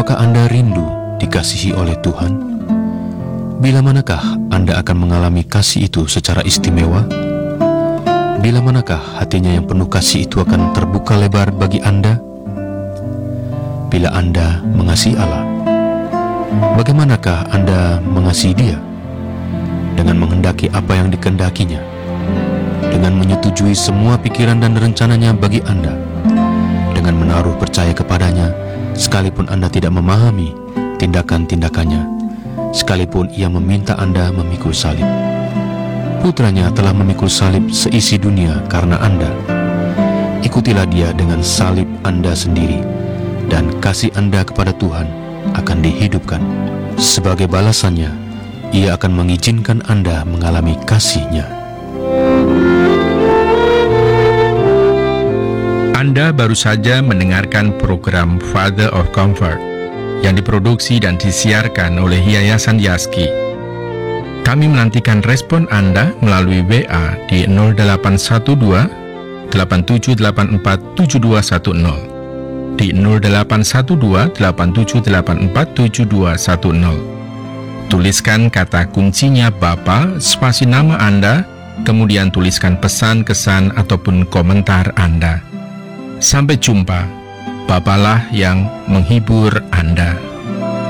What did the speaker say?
Apakah Anda rindu dikasihi oleh Tuhan? Bila manakah Anda akan mengalami kasih itu secara istimewa? Bila manakah hatinya yang penuh kasih itu akan terbuka lebar bagi Anda? Bila Anda mengasihi Allah, bagaimanakah Anda mengasihi Dia? Dengan menghendaki apa yang dikehendakinya, dengan menyetujui semua pikiran dan rencananya bagi Anda, dengan menaruh percaya kepadanya, sekalipun Anda tidak memahami tindakan-tindakannya, sekalipun Ia meminta Anda memikul salib. Putranya telah memikul salib seisi dunia karena Anda. Ikutilah Dia dengan salib Anda sendiri, dan kasih Anda kepada Tuhan akan dihidupkan. Sebagai balasannya, Ia akan mengizinkan Anda mengalami kasih-Nya. Anda baru saja mendengarkan program Father of Comfort yang diproduksi dan disiarkan oleh Yayasan Yaski. Kami menantikan respon Anda melalui WA di 0812 8784 7210, di 0812 8784 7210. Tuliskan kata kuncinya Bapa, spasi nama Anda, kemudian tuliskan pesan, kesan, ataupun komentar Anda. Sampai jumpa. Bapalah yang menghibur Anda.